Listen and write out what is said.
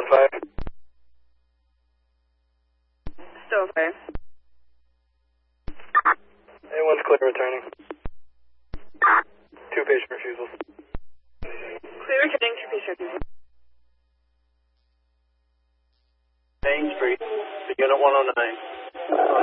on fire. Still on fire. A1's clear returning. 2 patient refusals. Clear returning, 2 patient refusals. Main Street, unit 109.